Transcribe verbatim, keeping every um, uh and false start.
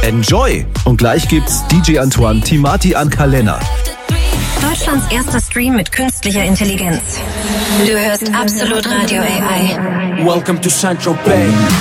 Enjoy! Und gleich gibt's D J Antoine Timati an Kalender. Deutschlands erster Stream mit künstlicher Intelligenz. Du hörst Absolut Radio A I. Welcome to Central Bay.